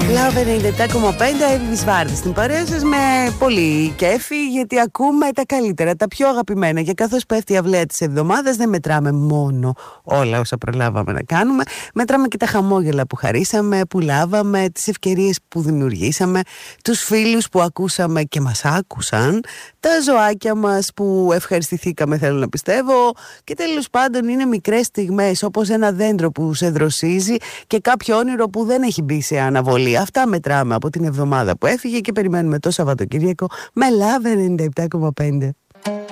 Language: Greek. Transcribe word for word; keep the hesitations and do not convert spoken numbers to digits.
Λάβε ενενήντα επτά κόμμα πέντε, Εύη Βάρδη στην παρέα σας με πολύ κέφι, γιατί ακούμε τα καλύτερα, τα πιο αγαπημένα. Και καθώς πέφτει η αυλαία της εβδομάδας, δεν μετράμε μόνο όλα όσα προλάβαμε να κάνουμε, μετράμε και τα χαμόγελα που χαρίσαμε, που λάβαμε, τις ευκαιρίες που δημιουργήσαμε, τους φίλους που ακούσαμε και μας άκουσαν, τα ζωάκια μας που ευχαριστηθήκαμε, θέλω να πιστεύω, και τέλος πάντων είναι μικρές στιγμές, όπως ένα δέντρο που σε δροσίζει και κάποιο όνειρο που δεν έχει μπει σε αναβολή. Αυτά μετράμε από την εβδομάδα που έφυγε και περιμένουμε το Σαββατοκύριακο με Love ενενήντα επτά κόμμα πέντε.